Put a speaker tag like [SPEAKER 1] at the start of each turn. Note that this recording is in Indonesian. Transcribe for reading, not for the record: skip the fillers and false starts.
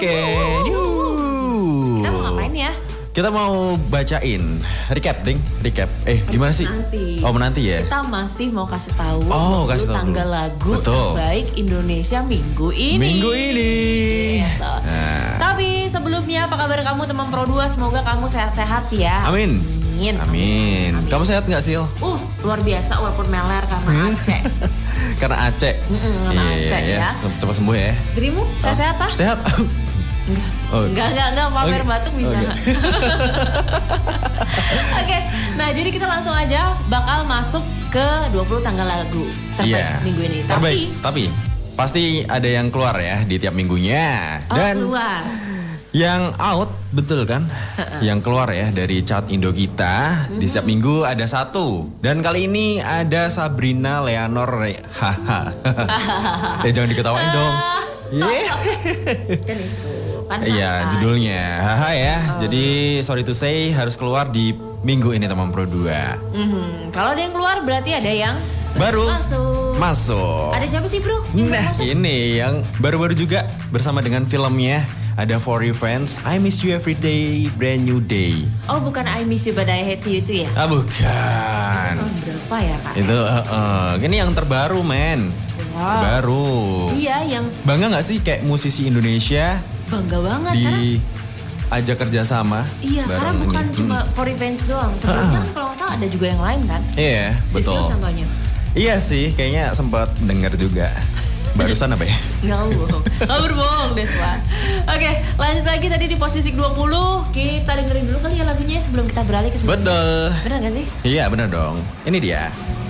[SPEAKER 1] Oke.
[SPEAKER 2] Kita mau ngapain ya?
[SPEAKER 1] Kita mau bacain recap, Ding. Recap. Gimana sih?
[SPEAKER 2] Menanti.
[SPEAKER 1] Oh, menanti ya?
[SPEAKER 2] Kita masih mau kasih tahu
[SPEAKER 1] kasih tahu
[SPEAKER 2] tanggal
[SPEAKER 1] dulu.
[SPEAKER 2] lagu
[SPEAKER 1] Betul.
[SPEAKER 2] terbaik Indonesia minggu ini.
[SPEAKER 1] Minggu ini.
[SPEAKER 2] Gitu. Tapi sebelumnya apa kabar kamu teman Pro 2? Semoga kamu sehat-sehat ya.
[SPEAKER 1] Amin. Amin. Kamu sehat nggak, Sil?
[SPEAKER 2] Luar biasa walaupun meler karena Aceh.
[SPEAKER 1] Karena Aceh.
[SPEAKER 2] Karena Aceh ya.
[SPEAKER 1] Cepat sembuh ya.
[SPEAKER 2] Dirimu sehat-sehat ah?
[SPEAKER 1] Sehat.
[SPEAKER 2] Enggak pamer batuk bisa. Oke, nah jadi kita langsung aja bakal masuk ke 20 tanggal lagu terbaik minggu ini.
[SPEAKER 1] Tapi pasti ada yang keluar ya di tiap minggunya. Dan
[SPEAKER 2] keluar.
[SPEAKER 1] Yang out, betul kan? Yang keluar ya dari chart Indo kita di setiap minggu ada satu. Dan kali ini ada Sabrina Leonor. Jangan diketawain dong.
[SPEAKER 2] Kan itu.
[SPEAKER 1] Iya, judulnya. Ya. Jadi sorry to say harus keluar di minggu ini teman Pro 2.
[SPEAKER 2] Kalau ada yang keluar berarti ada yang
[SPEAKER 1] baru
[SPEAKER 2] masuk. Ada siapa sih, Bro?
[SPEAKER 1] Ini yang baru-baru juga bersama dengan filmnya. Ada For Revenge, I Miss You Every Day, Brand New Day.
[SPEAKER 2] Oh, bukan I Miss You But I Hate You itu ya?
[SPEAKER 1] Bukan.
[SPEAKER 2] Tahun berapa ya, Kak?
[SPEAKER 1] Itu ini yang terbaru, men.
[SPEAKER 2] Wow.
[SPEAKER 1] Baru.
[SPEAKER 2] Iya, yang
[SPEAKER 1] bangga nggak sih kayak musisi Indonesia?
[SPEAKER 2] Bangga banget
[SPEAKER 1] ajak kerjasama.
[SPEAKER 2] Iya, karena bukan cuma For Revenge doang. Sebelumnya kalau nggak salah ada juga yang lain kan?
[SPEAKER 1] Iya, betul.
[SPEAKER 2] Sisil contohnya.
[SPEAKER 1] Iya sih, kayaknya sempat denger juga. Barusan apa ya?
[SPEAKER 2] Nggak berbohong deh, Swa. Oke, lanjut lagi tadi di posisi 20. Kita dengerin dulu kali ya lagunya sebelum kita beralih ke sebelumnya.
[SPEAKER 1] Betul.
[SPEAKER 2] Benar nggak sih?
[SPEAKER 1] Iya, benar dong. Ini dia.